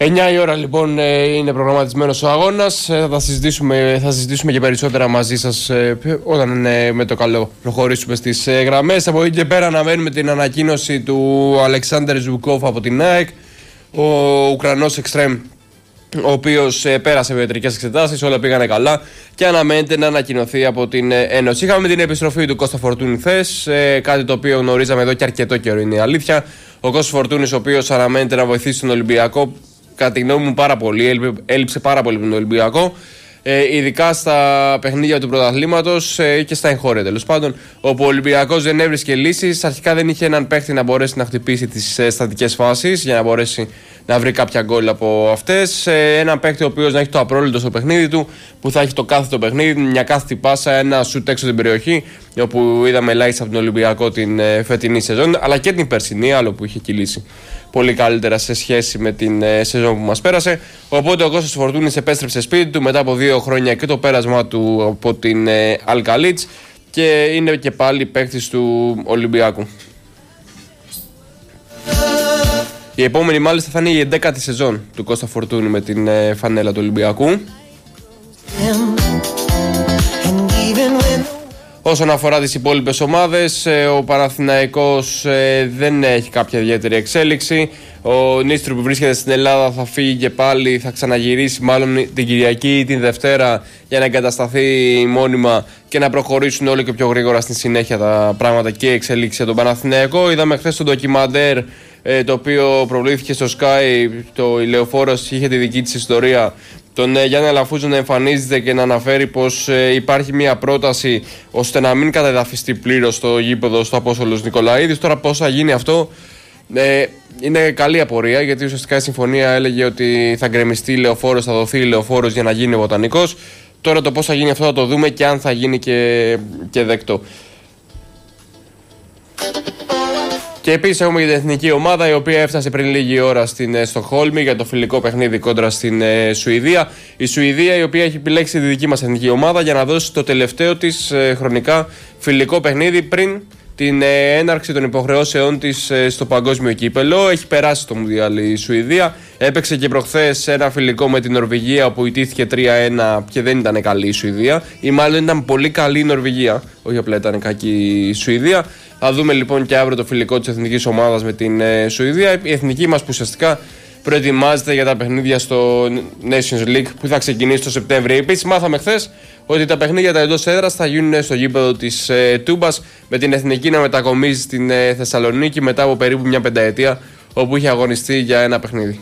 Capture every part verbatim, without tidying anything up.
εννιά η ώρα λοιπόν είναι προγραμματισμένος ο αγώνας. Θα συζητήσουμε, θα συζητήσουμε και περισσότερα μαζί σας όταν με το καλό προχωρήσουμε στις γραμμές. Από εκεί και πέρα αναμένουμε την ανακοίνωση του Αλεξάνδερ Ζουκόφ από την ΑΕΚ, ο Ουκρανός εξτρέμ, ο οποίος πέρασε ιατρικές εξετάσεις, όλα πήγανε καλά και αναμένεται να ανακοινωθεί από την Ένωση. Είχαμε την επιστροφή του Κώστα Φορτούνη χθες, κάτι το οποίο γνωρίζαμε εδώ και αρκετό καιρό, είναι η αλήθεια. Ο Κώστας Φορτούνης, ο οποίος αναμένεται να βοηθήσει τον Ολυμπιακό, κατά τη γνώμη μου πάρα πολύ, έλειψε πάρα πολύ με τον Ολυμπιακό, ε, ειδικά στα παιχνίδια του πρωταθλήματος ε, και στα εγχώρια τέλος πάντων, όπου ο Ολυμπιακός δεν έβρισκε λύσεις. Αρχικά δεν είχε έναν παίχτη να μπορέσει να χτυπήσει τις ε, στατικές φάσεις για να μπορέσει να βρει κάποια γκολ από αυτές. Ε, έναν παίχτη ο οποίος να έχει το απρόλυτο στο παιχνίδι του, που θα έχει το κάθετο παιχνίδι, μια κάθετη πάσα, ένα σουτ έξω την περιοχή, όπου είδαμε ελάχιστα από τον Ολυμπιακό την ε, φετινή σεζόν, αλλά και την περσινή, άλλο που είχε κυλήσει πολύ καλύτερα σε σχέση με την ε, σεζόν που μας πέρασε. Οπότε ο Κώστας Φορτούνης επέστρεψε σπίτι του μετά από δύο χρόνια και το πέρασμα του από την ε, Αλκαλίτς και είναι και πάλι παίκτης του Ολυμπιακού. Η επόμενη μάλιστα θα είναι η εντέκατη σεζόν του Κώστα Φορτούνη με την ε, φανέλα του Ολυμπιακού. Όσον αφορά τις υπόλοιπες ομάδες, ο Παναθηναϊκός δεν έχει κάποια ιδιαίτερη εξέλιξη. Ο Νίστρου που βρίσκεται στην Ελλάδα θα φύγει και πάλι, θα ξαναγυρίσει μάλλον την Κυριακή ή την Δευτέρα για να εγκατασταθεί μόνιμα και να προχωρήσουν όλο και πιο γρήγορα στη συνέχεια τα πράγματα και η εξέλιξη για τον Παναθηναϊκό. Είδαμε χθες το ντοκιμαντέρ, το οποίο προβλήθηκε στο Sky, το η Λεωφόρος είχε τη δική της ιστορία, τον ε, Γιάννη Αλαφούζο να εμφανίζεται και να αναφέρει πως ε, υπάρχει μια πρόταση ώστε να μην κατεδαφιστεί πλήρως το γήπεδο στο Απόστολος Νικολαίδης. Τώρα πώς θα γίνει αυτό, ε, είναι καλή απορία, γιατί ουσιαστικά η συμφωνία έλεγε ότι θα γκρεμιστεί η Λεωφόρος, θα δοθεί η Λεωφόρος για να γίνει βοτανικός. Τώρα το πώς θα γίνει αυτό θα το δούμε και αν θα γίνει και, και δεκτό. Και επίσης έχουμε και την εθνική ομάδα, η οποία έφτασε πριν λίγη ώρα στην ε, Στοκχόλμη για το φιλικό παιχνίδι κόντρα στην ε, Σουηδία. Η Σουηδία, η οποία έχει επιλέξει τη δική μας εθνική ομάδα για να δώσει το τελευταίο της ε, χρονικά φιλικό παιχνίδι πριν την ε, έναρξη των υποχρεώσεών της ε, στο παγκόσμιο κύπελο. Έχει περάσει το Μουντιάλ η Σουηδία. Έπαιξε και προχθές ένα φιλικό με την Νορβηγία, όπου ιτήθηκε τρία ένα και δεν ήταν καλή η Σουηδία. Ή μάλλον ήταν πολύ καλή η Νορβηγία, όχι απλά ήταν κακή η Σουηδία. Θα δούμε λοιπόν και αύριο το φιλικό της εθνικής ομάδας με την ε, Σουηδία. Η εθνική μας που ουσιαστικά προετοιμάζεται για τα παιχνίδια στο Nations League που θα ξεκινήσει το Σεπτέμβριο. Επίσης μάθαμε χθες ότι τα παιχνίδια τα εντός έδρας θα γίνουν στο γήπεδο της ε, Τούμπας, με την εθνική να μετακομίζει στην ε, Θεσσαλονίκη μετά από περίπου μια πενταετία όπου είχε αγωνιστεί για ένα παιχνίδι.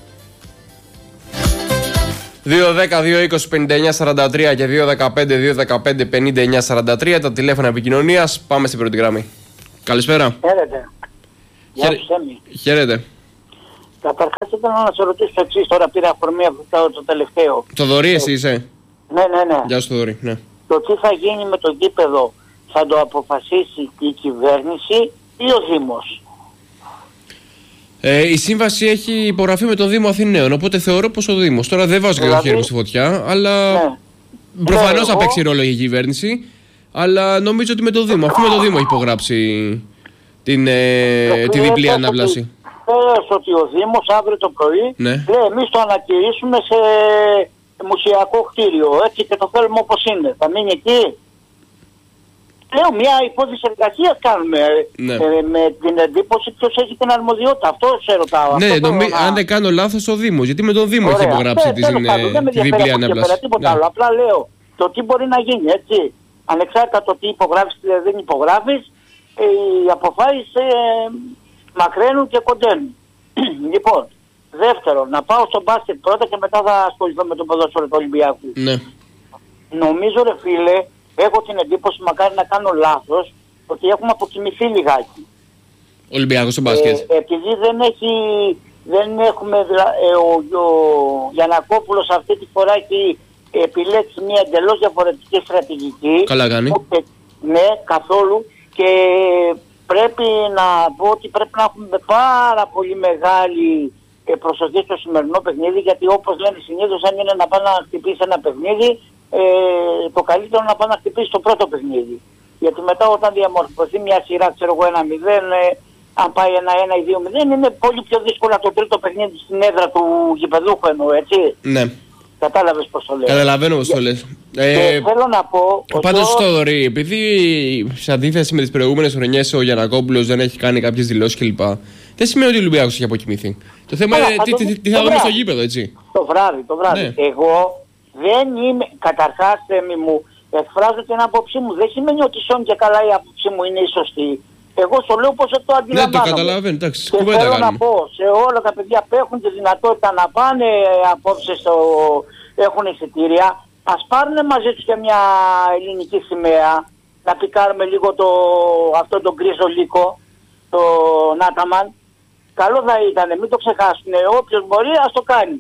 δύο δέκα δύο είκοσι πενήντα εννιά σαράντα τρία και δύο δεκαπέντε δύο δεκαπέντε πενήντα εννιά σαράντα τρία τα τηλέφωνα επικοινωνίας. Πάμε στην πρώτη γραμμή. Καλησπέρα. Χαίρετε. Γεια σου Θέμη. Χαίρετε. Καταρχάς ήθελα να σε ρωτήσω το εξής, τώρα πήρα αφορμή από το τελευταίο. Το Θοδωρή εσύ είσαι? Ναι, ναι, ναι. Γεια σου Θοδωρή, ναι. Το τι θα γίνει με το γήπεδο θα το αποφασίσει η κυβέρνηση ή ο Δήμος? Ε, η σύμβαση έχει υπογραφεί με το Δήμο Αθηναίων, οπότε θεωρώ πως ο Δήμος. Τώρα δεν βάζω δηλαδή, και το χέρι μου στη φωτιά, αλλά ναι. Προφανώς ναι, θα παίξει ρόλο η κυβέρνηση, αλλά νομίζω ότι με το Δήμο, αφού με το Δήμο έχει υπογράψει την, ε, τη διπλή ανάπλαση. Πες ότι ο Δήμος αύριο το πρωί ναι. λέει εμείς το ανακηρύσουμε σε μουσιακό κτίριο, έτσι και το θέλουμε όπως είναι. Θα μείνει εκεί. Λέω μια υπόθεση εργασίας κάνουμε, ναι. ε, με την εντύπωση ποιος έχει την αρμοδιότητα. Αυτό σε ρωτάω. Ναι, αυτό νομί... να... αν δεν κάνω λάθος ο Δήμος, γιατί με τον Δήμο έχει υπογράψει ναι, τη, την, πάντων, τη διπλή ανάπλαση. Τίποτα ναι. άλλο. Απλά λέω το τι μπορεί να γίνει, έτσι. Ανεξάρτητα το τι υπογράφεις και δεν υπογράφεις, ε, οι αποφάσεις ε, μακραίνουν και κοντένουν. Λοιπόν, δεύτερον, να πάω στο μπάσκετ πρώτα και μετά θα ασχοληθώ με το ποδόσφαιρο του Ολυμπιακού. Ναι. Νομίζω ρε φίλε, έχω την εντύπωση, μακάρι να κάνω λάθος, ότι έχουμε αποκοιμηθεί λιγάκι. Ολυμπιακός στο μπάσκετ. Ε, επειδή δεν έχει, δεν έχουμε, ε, ο, ο Γιαννακόπουλος αυτή τη φορά έχει επιλέξει μια εντελώς διαφορετική στρατηγική. Καλά κάνει. Ε, ναι, καθόλου. Και πρέπει να πω ότι πρέπει να έχουμε πάρα πολύ μεγάλη προσοχή στο σημερινό παιχνίδι, γιατί όπως λένε συνήθως, αν είναι να πάει να χτυπήσει ένα παιχνίδι, ε, το καλύτερο να πάει να χτυπήσει το πρώτο παιχνίδι. Γιατί μετά όταν διαμορφωθεί μια σειρά, ξέρω εγώ, ένα μηδέν, ε, αν πάει ένα ένα ή δύο μηδέν, είναι πολύ πιο δύσκολο το τρίτο παιχνίδι στην έδρα του γηπεδούχου εννοώ, έτσι. Ναι. Κατάλαβες πώς το λέω. Καταλαβαίνω πώς το λες. Ε, θέλω να πω... Πάντως, το... Θοδωρή, επειδή σε αντίθεση με τις προηγούμενες χρονιές ο Γιαννακόπουλος δεν έχει κάνει κάποιες δηλώσεις κλπ. Δεν σημαίνει ότι ο Ολυμπιακός έχει αποκοιμηθεί. Το θέμα είναι τι, τι, τι θα δούμε στο γήπεδο, έτσι. Το βράδυ, το βράδυ. Ναι. Εγώ δεν είμαι, καταρχάς, Θέμη μου, εκφράζω την άποψή μου. Δεν σημαίνει ότι σώνει και καλά η άποψή μου είναι η σωστή. Εγώ στο λέω πως το αντιλαμβάνομαι. Ναι, το καταλαβαίνω, εντάξει, και κουβέντα θέλω κάνουμε. να πω σε όλα τα παιδιά που έχουν τη δυνατότητα να πάνε απόψε στο... έχουν εισιτήρια, ας πάρουν μαζί τους και μια ελληνική σημαία, να πικάρουμε λίγο το... αυτό τον γκρίζο λύκο, το Νάταμαν. Καλό θα ήταν, μην το ξεχάσουν. Όποιος μπορεί ας το κάνει.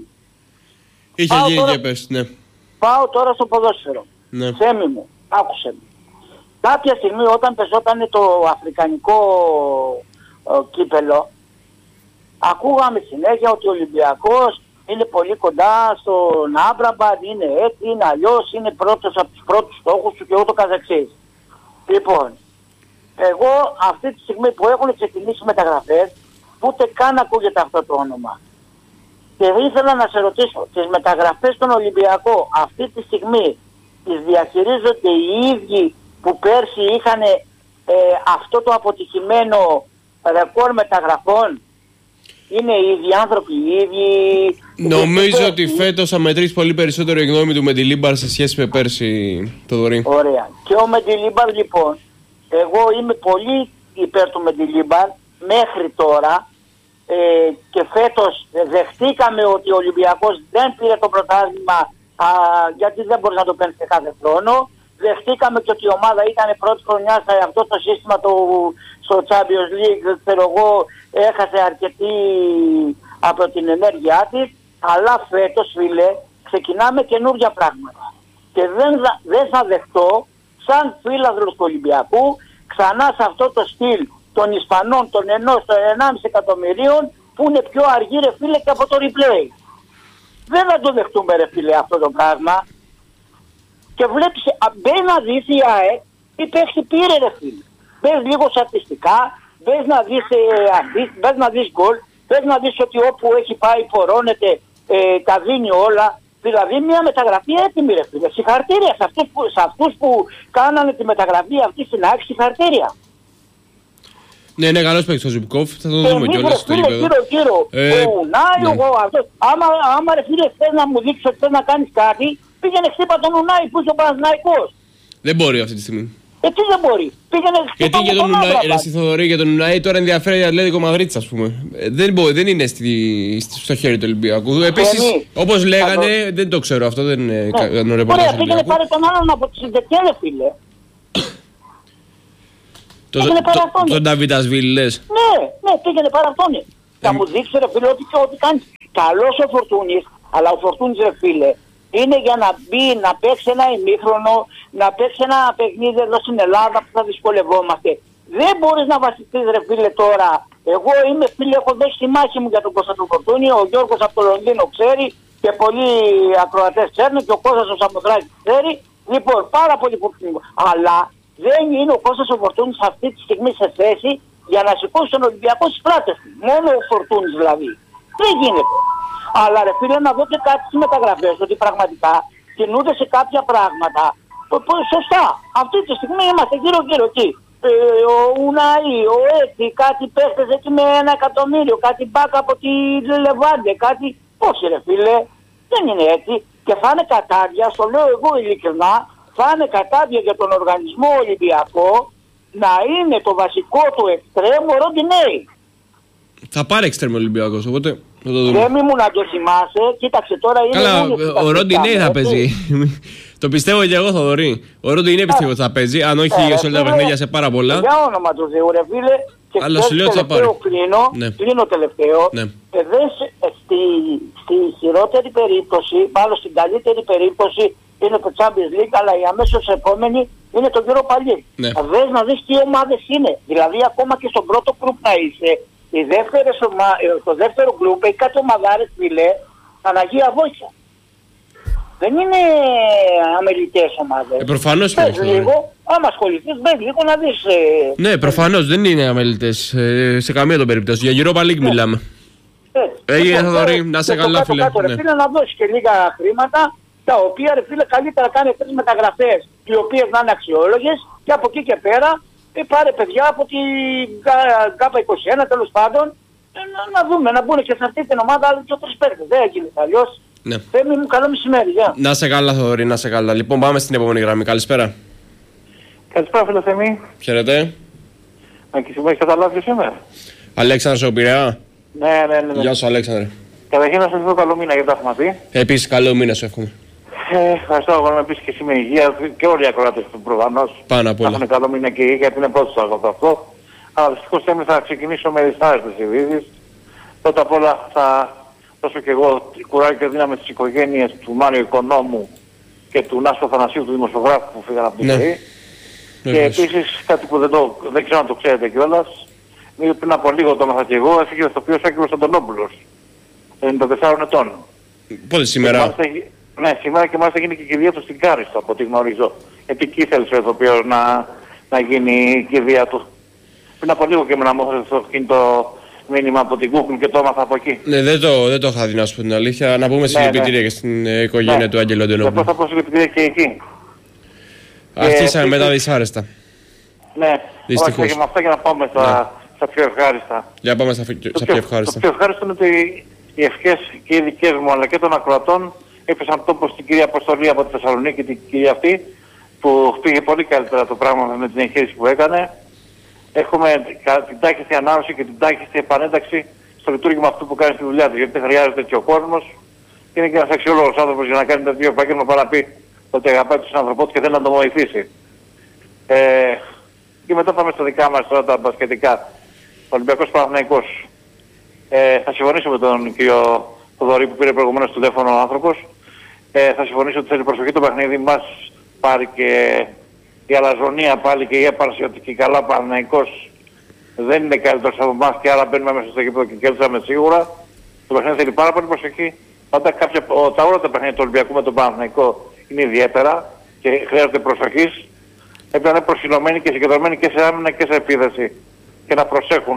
Είχε πάω γίνει τώρα... και πες, ναι. Πάω τώρα στο ποδόσφαιρο. Ναι. Θέμη μου, άκουσε με. Κάποια στιγμή όταν πεζόταν το αφρικανικό ε, κύπελο, ακούγαμε συνέχεια ότι ο Ολυμπιακός είναι πολύ κοντά στον Άμπραμπατ, είναι έτσι, είναι αλλιώς, είναι πρώτος από τους πρώτους στόχους του και ούτω καθεξής. Λοιπόν, εγώ αυτή τη στιγμή που έχουν ξεκινήσει μεταγραφές, ούτε καν ακούγεται αυτό το όνομα. Και ήθελα να σε ρωτήσω, τις μεταγραφές στον Ολυμπιακό αυτή τη στιγμή τις διαχειρίζονται οι ίδιοι που πέρσι είχαν ε, αυτό το αποτυχημένο ρεκόρ μεταγραφών? Είναι οι ίδιοι άνθρωποι, οι ίδιοι... Νομίζω ότι φέτος θα μετρήσει πολύ περισσότερο η γνώμη του Μεντιλίμπαρ σε σχέση με πέρσι, Θοδωρή. Ωραία. Και ο Μεντιλίμπαρ λοιπόν, εγώ είμαι πολύ υπέρ του Μεντιλίμπαρ μέχρι τώρα ε, και φέτος δεχτήκαμε ότι ο Ολυμπιακός δεν πήρε το πρωτάθλημα α, γιατί δεν μπορεί να το παίρνει σε κάθε χρόνο. Δεχτήκαμε και ότι η ομάδα ήταν πρώτη χρονιά σε αυτό το σύστημα του, στο Champions League, ξέρω εγώ, έχασε αρκετή από την ενέργειά της, αλλά φέτος, φίλε, ξεκινάμε καινούργια πράγματα. Και δεν, δεν θα δεχτώ, σαν φίλαδρος του Ολυμπιακού, ξανά σε αυτό το στυλ των Ισπανών, των ενός, των ενάμιση εκατομμυρίων, που είναι πιο αργοί, ρε φίλε, και από το replay. Δεν θα το δεχτούμε, ρε φίλε, αυτό το πράγμα. Και βλέπεις, μπες να δεις η ΑΕΚ τι παίχτη πήρε, ρε φίλε. Μπες λίγο στατιστικά, μπες να δεις, ε, μπες να δεις γκολ, μπες να δεις ότι όπου έχει πάει πορώνεται, ε, τα δίνει όλα. Δηλαδή μια μεταγραφή έτοιμη, ρε φίλε. Συγχαρητήρια σε αυτούς που, σε αυτούς που κάνανε τη μεταγραφή αυτή στην ΑΕΚ, συγχαρητήρια. Ναι, είναι καλός παίκτης ο Ζιμπκόφ, θα το δούμε κιόλας στο γήπεδο. Κύριο, κύριο, ε, ο Ουνάι, ναι. εγώ αυτός. Άμα, άμα ρε φίλε θες να μου δείξεις ότι θες να κάνεις κάτι, πήγαινε χτύπα τον Ουνάι που είσαι ο Παναθηναϊκός. Δεν μπορεί αυτή τη στιγμή. Ε, τι δεν μπορεί. Πήγαινε χτύπα Γιατί για τον Ουνάι, ρε στη Θοδωρή, για τον Ουνάι τώρα ενδιαφέρει η Ατλέτικο Μαδρίτης, ας πούμε. Ε, δεν, μπορεί, δεν είναι στη, στο χέρι του Ολυμπιακού. Επίσης, όπως λέγανε, το... δεν το ξέρω αυτό, δεν είναι ναι. ρεπορτάζ. Ωραία, πήγαινε πάρε τον άλλον από τις Δεκέλε, φίλε. Τον Νταβιτασβίλη λες? Ναι, ναι, πήγαινε πάρα αυτόν. Θα μου δείξει, ρε φίλε, ότι, ότι κάνεις. Καλός ο Φορτούνης, αλλά ο Φορτούνης, ρε φίλε, είναι για να μπει, να παίξει ένα ημίχρονο, να παίξει ένα παιχνίδι εδώ στην Ελλάδα που θα δυσκολευόμαστε. Δεν μπορείς να βασιστείς, ρε φίλε, τώρα. Εγώ είμαι, φίλε, έχω δώσει τη μάχη μου για τον Κώστα του Φορτούνη, ο Γιώργος από το Λονδίνο ξέρει και πολλοί ακροατές ξέρουν και ο Κώστας ο Σαμοδράκης ξέρει. Λοιπόν, πάρα πολύ φορτούνη. Αλλά δεν είναι ο Κώστας ο Φορτούνης αυτή τη στιγμή σε θέση για να σηκώσει τον Ολυμπιακό στις πλάτες του. Μόνο ο Φορτούνης δηλαδή. Δεν γίνεται. Αλλά ρε φίλε να δω και κάτι στις μεταγραφές, ότι πραγματικά κινούνται σε κάποια πράγματα. Σωστά. Αυτή τη στιγμή είμαστε γύρω-γύρω εκεί. Ε, ο Ουναή, ο Έτσι, κάτι παίχτες εκεί με ένα εκατομμύριο, κάτι μπάκα από τη Λεβάντε, κάτι... Όχι ρε φίλε, δεν είναι έτσι. Και θα είναι κατάδια, στο λέω εγώ ειλικρινά, θα είναι κατάδια για τον οργανισμό Ολυμπιακό να είναι το βασικό του εξτρέμ ο Ροντινέη. Θα πάρει εξτρέμ Ολυμπιακός, οπότε θα το δούμε. Δεν μου να το θυμάσαι, κοίταξε τώρα είναι... Καλά, ο Ροντινέη θα παίζει. Το πιστεύω και εγώ, Θοδωρή. Ο Ροντινέη πιστεύω ότι θα παίζει, αν όχι ε, σε όλα τα παιχνίδια σε πάρα πολλά. Για όνομα του Θεού, ρε φίλε. Και αλλά σου λέω ότι θα πάρει. Κλείνω, ναι. κλείνω τελευταίο. Ναι. Και δεν, στη, στη χειρότερη περίπτωση, μάλλον στην καλύτερη περίπτωση, είναι το Champions League, αλλά η αμέσως επόμενη είναι το Europa League. Ναι. Δες να δεις τι ομάδες είναι. Δηλαδή ακόμα και στον πρώτο γκρουπ να είσαι, οι δεύτερες ομα... το δεύτερο γκρουπ έχει κάτι ομαδάρες, φίλε, Παναγία Βόηθα. δεν είναι αμελητές ομάδες. Ε, προφανώς Πες λίγο, άμα ασχοληθείς, μπες λίγο να δεις. Ε... Ναι, προφανώς δεν είναι αμελητές ε, σε καμία των περιπτώσεων. Για Europa League ναι. μιλάμε. Έγινε Θοδωρή, να σε καλά φίλε. Κάτω, ρε, φίλε, να δώσει και λίγα χρήματα, τα οποία ρε φίλε καλύτερα κάνει τρεις μεταγραφές, οι οποίες να είναι αξιόλογες, και από εκεί και πέρα ε, πάρε παιδιά από την ΚΑΠΑ είκοσι ένα τέλος πάντων, ε, να, να δούμε, να μπουν και σε αυτή την ομάδα άλλοι και τρεις παίκτες. Δεν έγινε αλλιώς. Ναι. Θέμη μου, καλό μεσημέρι, γεια. Να σε καλά Θοδωρή, να σε καλά. Λοιπόν, πάμε στην επόμενη γραμμή. Καλησπέρα. Καλησπέρα φίλε Θέμη. Χαίρετε. Αν και εσύ έχεις καταλάβει ποιος είμαι. Αλέξανδρος ο Πειραιά. Ναι, ναι, ναι. Γεια σου Αλέξανδρε. Καταρχήν να σας πω καλό μήνα γιατί τα έχουμε πει. Επίσης καλό μήνα σου εύχομαι. Ε, ευχαριστώ, εγώ να με πεις και εσύ με υγεία και όλοι οι ακροάτες του προφανώς. Πάνω απ' όλα. Να έχουν καλό μήνα και υγεία γιατί είναι πρώτος αγώνα αυτό. Αλλά δυστυχώς Θέμη θα ξεκινήσω με δυσάρεστες ειδήσεις. Πρώτα απ' όλα θα δώσω και εγώ κουράγιο και δύναμη στις οικογένειες του Μάριο Οικονόμου και του Νάσου Θανασίου, του δημοσιογράφου που φύγαν από την ναι. ζωή. Και επίσης κάτι που δεν, το, δεν ξέρω αν το ξέρετε κιόλας. Πριν από λίγο το έμαθα και εγώ, έφυγε ο ηθοποιός Άκυρος Αντωνόπουλος, ενενήντα τεσσάρων ετών. Πότε σήμερα? Μάλιστα, ναι, σήμερα και μάλιστα γίνει και η κηδεία του στην Κάριστο, από ό,τι γνωρίζω. Γιατί εκεί ήθελε ο ηθοποιός να, να γίνει η κηδεία του. Πριν από λίγο και με να μάθω στο το μήνυμα από την Google και το έμαθα από εκεί. Ναι, δεν το, δεν το είχα δει να σου πω την αλήθεια. Να πούμε συλληπιτήρια ναι, ναι. και στην ε, οικογένεια ναι. του Άγγελου Αντωνόπουλου. Απλώς θα πω συλληπιτήρια και εκεί. Αρχίσαμε μετά δυσάρεστα. Ναι, δυστυχώς. Και με αυτά για να πάμε στα... Ναι. Στα πιο ευχάριστα. Για πάμε στα, στα πιο ευχάριστα. Το πιο ευχάριστο είναι ότι οι ευχές και οι δικές μου αλλά και των ακροατών έπεσαν τόπο στην κυρία Αποστολή από τη Θεσσαλονίκη, την κυρία αυτή, που πήγε πολύ καλύτερα το πράγμα με την εγχείρηση που έκανε. Έχουμε την τάχιστη ανάρρωση και την τάχιστη επανένταξη στο λειτουργήμα αυτού που κάνει στη δουλειά του. Γιατί δεν χρειάζεται και ο κόσμος. Είναι και ένας αξιόλογος άνθρωπος για να κάνει τέτοιο επάγγελμα παρά να πει ότι αγαπάει τον άνθρωπό του και θέλει να τον βοηθήσει. Ε, και μετά πάμε στα δικά μας τώρα τα μπασκετικά. Ολυμπιακός Παναθηναϊκός. Ε, θα συμφωνήσω με τον κύριο Θοδωρή που πήρε προηγουμένως του τηλέφωνο ο άνθρωπος. Ε, θα συμφωνήσω ότι θέλει προσοχή το παιχνίδι μας πάρει και η αλαζονία πάλι και η έπαρση ότι και καλά Παναθηναϊκός δεν είναι καλύτερος από εμάς και άρα μπαίνουμε μέσα στο γήπεδο και κέρδισαμε σίγουρα. Το παιχνίδι θέλει πάρα πολύ προσοχή. Πάντα κάποια, ο, τα όλα τα παιχνίδια του Ολυμπιακού με τον Παναθηναϊκό είναι ιδιαίτερα και χρειάζεται προσοχής. Έπρεπε να είναι προσιλωμένοι και συγκεντρωμένοι και σε άμυνα και σε επίθεση. Και να προσέχουν.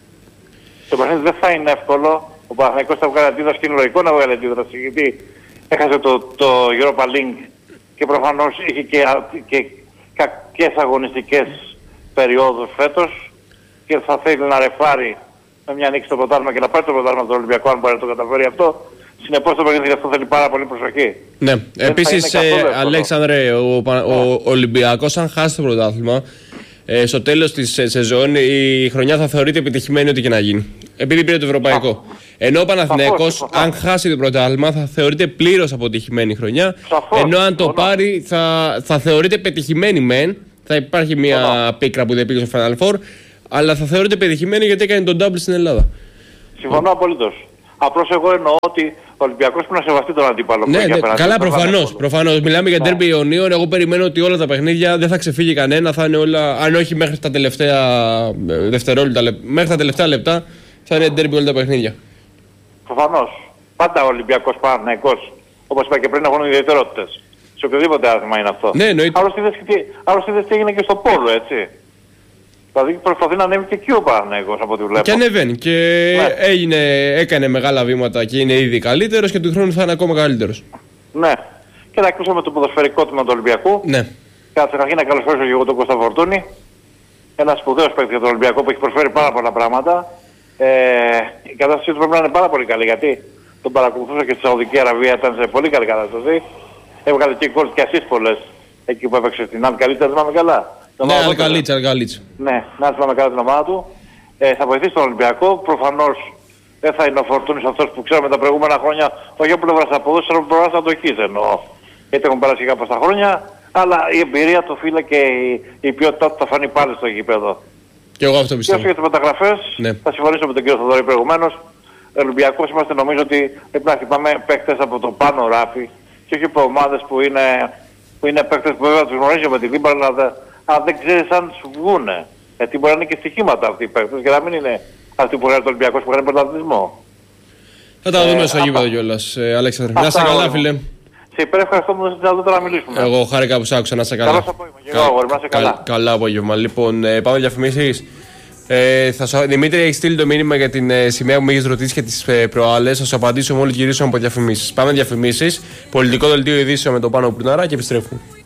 Το παιχνίδι δεν θα είναι εύκολο. Ο Παναθηναϊκός θα βγάλει αντίδραση και είναι λογικό να βγάλει αντίδραση γιατί έχασε το, το Europa League και προφανώς είχε και, και κακές αγωνιστικές περιόδους φέτος και θα θέλει να ρεφάρει με μια νίκη στο πρωτάθλημα και να πάρει το πρωτάθλημα του Ολυμπιακού αν μπορεί να το καταφέρει αυτό. Συνεπώς το παιχνίδι αυτό θέλει πάρα πολύ προσοχή. Ναι, επίσης ε, Αλέξανδρε, ο, ο, ο Ολυμπιακός αν χάσει το πρωτάθλημα Ε, στο τέλος της ε, σεζόν η χρονιά θα θεωρείται επιτυχημένη ό,τι και να γίνει. Επειδή πήρε το ευρωπαϊκό. Α, ενώ ο Παναθηναϊκός, αν χάσει το πρωτάθλημα, θα θεωρείται πλήρως αποτυχημένη χρονιά. Σαφώς, ενώ αν το συμφωνώ. πάρει, θα, θα θεωρείται πετυχημένη μεν. Θα υπάρχει μια συμφωνώ. πίκρα που δεν πήγε στο Final Four. Αλλά θα θεωρείται πετυχημένη γιατί έκανε τον double στην Ελλάδα. Συμφωνώ απολύτως. Απλώς εγώ εννοώ ότι ο Ολυμπιακός πρέπει να σεβαστεί τον αντίπαλο. Ναι, ναι, καλά, προφανώς. Προφανώς. Μιλάμε για ντέρμπι Ιωνίων. Εγώ περιμένω ότι όλα τα παιχνίδια δεν θα ξεφύγει κανένα. Θα είναι όλα, αν όχι μέχρι τα τελευταία δευτερόλεπτα, μέχρι τα τελευταία λεπτά, θα είναι ντέρμπι όλα τα παιχνίδια. Προφανώς. Πάντα ο Ολυμπιακός Παναθηναϊκός, όπως είπα και πριν, έχουν ιδιαιτερότητες. Σε οποιοδήποτε άθλημα είναι αυτό. Ναι, εννοείται. Άλλωστε είδες τι έγινε και στο πόλο, έτσι. Δηλαδή προσπαθεί να ανέβει και εκεί ο Παναθηναϊκός από ό,τι βλέπω. Και ανεβαίνει και ναι. έγινε, έκανε μεγάλα βήματα και είναι ήδη καλύτερος και του χρόνου θα είναι ακόμα καλύτερος. Ναι. Και να κλείσουμε το ποδοσφαιρικό τμήμα του Ολυμπιακού. Ναι. Καταρχήν να καλωσορίσω και εγώ τον Κώστα Φορτούνη. Ένας σπουδαίος παίκτης για τον Ολυμπιακό που έχει προσφέρει πάρα πολλά πράγματα. Ε, η κατάστασή του πρέπει να είναι πάρα πολύ καλή γιατί τον παρακολουθούσα και στη Σαουδική Αραβία, ήταν σε πολύ καλή κατάσταση. Έβγαλε και γκολ και ασίστ πολλές εκεί που έπαιξε στην Αλ Καλίτσα, θυμάμαι καλά. Ναι, Αλ Καλίτσα, Αλ Καλίτσα. Ναι, να θυμάμαι καλά την ομάδα του. Ε, θα βοηθήσει τον Ολυμπιακό. Προφανώς δεν θα είναι ο Φορτούνης αυτός που ξέρουμε τα προηγούμενα χρόνια, όχι από πλευράς αποδόσης, αλλά από πλευράς αντοχής εννοώ. Γιατί έχουν περάσει κάπως τα χρόνια, αλλά η εμπειρία του φίλε και η, η ποιότητά του θα φανεί πάλι στο γήπεδο. Και εγώ αυτό πιστεύω. Και όσο για τις μεταγραφές, ναι. θα συμφωνήσω με τον κύριο Θοδωρή προηγουμένως. Ολυμπιακός είμαστε, νομίζω ότι πρέπει να χτυπάμε παίκτες από το πάνω ράφι και όχι από ομάδες που είναι, που είναι παίκτες που βέβαια τους γνωρίζει με τη Λίμπα, αλλά, αλλά δεν ξέρεις αν σου βγούνε. Γιατί μπορεί να είναι και στοιχήματα αυτοί οι παίκτες και να μην είναι αυτοί που έρχεται ο Ολυμπιακός που κάνει πρωταθλητισμό. Θα τα δούμε ε, στο γήπεδο κιόλας, ε, Αλέξανδρε. Να είσαι καλά, φίλε. Σε υπερευχαριστώ που μου δώσετε δυνατότητα να μιλήσουμε. Εγώ χάρηκα που σ' άκουσα, να είσαι καλά. Καλό απόγευμα. Και εγώ, αγόρι, να είσαι καλά. Καλά απόγευμα. Λοιπόν, ε, πάμε διαφημίσεις. Ε, θα σου... Δημήτρη, έχει στείλει το μήνυμα για την ε, σημαία που με έχει ρωτήσει και τις ε, προάλλες. Θα σου απαντήσω μόλις γυρίσουμε από διαφημίσεις. Πάμε διαφημίσεις. Πολιτικό δελτίο ειδήσεων με τον Πάνο Πουρνάρα και επιστρέφουμε.